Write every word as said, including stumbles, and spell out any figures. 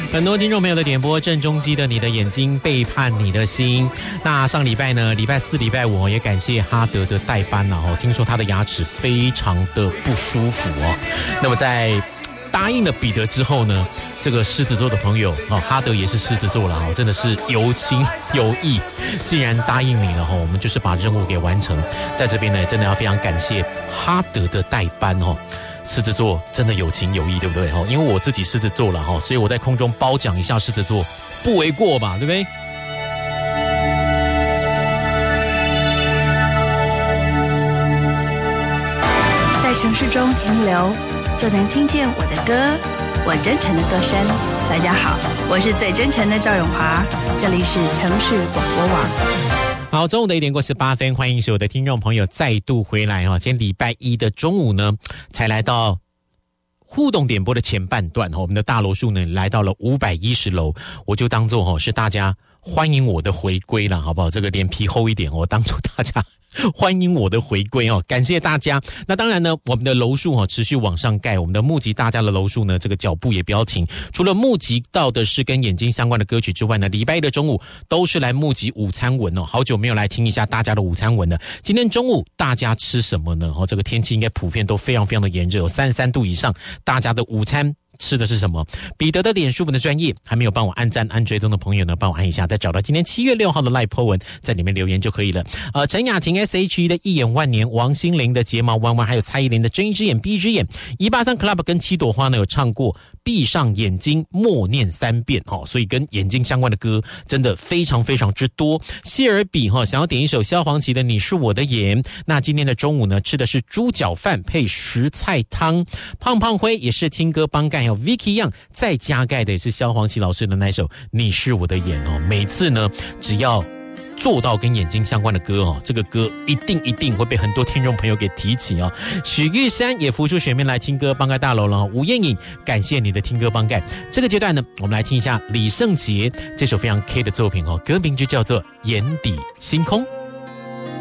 很多听众朋友的点播，郑中基的《你的眼睛背叛你的心》。那上礼拜呢，礼拜四、礼拜五也感谢哈德的代班哦，听说他的牙齿非常的不舒服哦。那么在答应了彼得之后呢，这个狮子座的朋友哦，哈德也是狮子座了哦，真的是有情有义。既然答应你了哦，我们就是把任务给完成。在这边呢，真的要非常感谢哈德的代班哦。狮子座真的有情有义，对不对？因为我自己狮子座了，所以我在空中褒奖一下狮子座，不为过吧，对不对？ 在城市中停留，就能听见我的歌，我真诚的歌声。大家好，我是最真诚的赵永华，这里是城市广播网。 好，中午的一点过十八分，欢迎所有的听众朋友再度回来哈。今天礼拜一的中午呢，才来到互动点播的前半段，我们的大楼数呢来到了五百一十楼，我就当作是大家欢迎我的回归了，好不好？这个脸皮厚一点，我当作大家欢迎我的回归哦，感谢大家。那当然呢，我们的楼数哦持续往上盖，我们的募集大家的楼数呢，这个脚步也不要停。除了募集到的是跟眼睛相关的歌曲之外呢，礼拜一的中午都是来募集午餐文哦。好久没有来听一下大家的午餐文了。今天中午大家吃什么呢？哦，这个天气应该普遍都非常非常的炎热，有三十三度以上。大家的午餐吃的是什么？彼得的脸书文的专页还没有帮我按赞按追踪的朋友呢，帮我按一下，再找到今天七月六号的 live po 文，在里面留言就可以了。呃，陈雅琴 S H E 的一眼万年，王心凌的睫毛弯弯，还有蔡依林的睁一只眼闭一只眼。一八三 Club 跟七朵花呢有唱过闭上眼睛默念三遍哦，所以跟眼睛相关的歌真的非常非常之多。谢尔比哈、哦、想要点一首萧煌奇的你是我的眼。那今天的中午呢吃的是猪脚饭配实菜汤。胖胖辉也是青哥帮盖。Vicky 样再加盖的也是萧煌奇老师的那首你是我的眼哦，每次呢只要做到跟眼睛相关的歌哦，这个歌一定一定会被很多听众朋友给提起哦。许玉山也浮出水面来听歌帮盖大楼了。吴燕颖感谢你的听歌帮盖。这个阶段呢，我们来听一下李圣杰这首非常 K 的作品哦，歌名就叫做眼底星空。